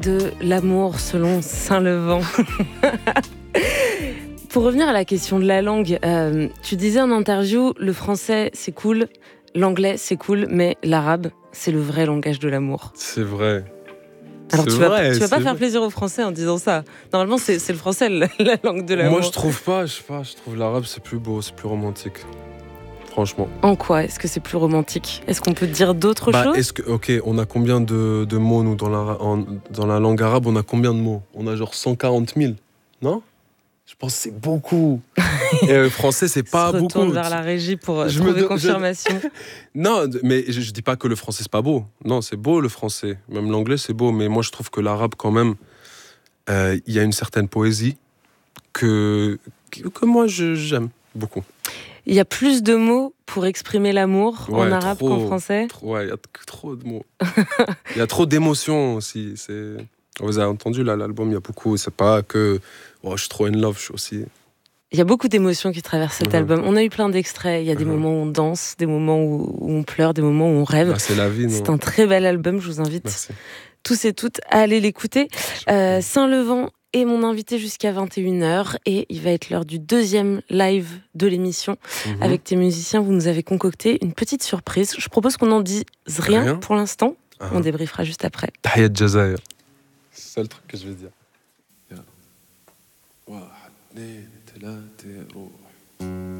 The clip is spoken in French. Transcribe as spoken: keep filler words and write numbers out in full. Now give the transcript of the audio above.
de l'amour selon Saint-Levant. Pour revenir à la question de la langue, euh, tu disais en interview, le français c'est cool, l'anglais c'est cool, mais l'arabe c'est le vrai langage de l'amour. C'est vrai. Alors c'est tu vas, vrai, tu vas pas c'est faire vrai. plaisir aux Français en disant ça. Normalement c'est, c'est le français la, la langue de l'amour. Moi, je trouve pas, je sais pas, je trouve l'arabe c'est plus beau, c'est plus romantique. Franchement. En quoi est-ce que c'est plus romantique ? Est-ce qu'on peut dire d'autres Bah, choses ? est-ce que, ok, on a combien de, de mots, nous, dans la, en- dans la langue arabe, on a combien de mots ? On a genre cent quarante mille, non ? Je pense que c'est beaucoup. Et le français, c'est pas se retourne beaucoup. vers la régie pour euh, Je me trouver do- je- confirmation. Non, mais je, je dis pas que le français, c'est pas beau. Non, c'est beau, le français. Même l'anglais, c'est beau. Mais moi, je trouve que l'arabe, quand même, euh, il y a une certaine poésie que, que, que moi, je- j'aime beaucoup. Il y a plus de mots pour exprimer l'amour en Ouais, arabe trop, qu'en français. trop- ouais, il y a t- trop de mots. Il y a trop d'émotions aussi. C'est... Vous avez entendu, là, l'album, il y a beaucoup. C'est pas que oh, je suis trop in love, je suis aussi. Il y a beaucoup d'émotions qui traversent cet Mhm. album. On a eu plein d'extraits. Il y a des Mhm. moments où on danse, des moments où, où on pleure, des moments où on rêve. Bah, c'est la vie, C'est non ? un très bel album. Je vous invite Merci. tous et toutes à aller l'écouter. Euh, Saint-Levant est mon invité jusqu'à vingt et une heures et il va être l'heure du deuxième live de l'émission. Mhm. Avec tes musiciens, vous nous avez concocté une petite surprise. Je propose qu'on n'en dise rien, Rien pour l'instant. Ah. On débriefera juste après. Tahiyat Jazair. C'est le seul truc que je vais dire. واحد اثنين ثلاثة روح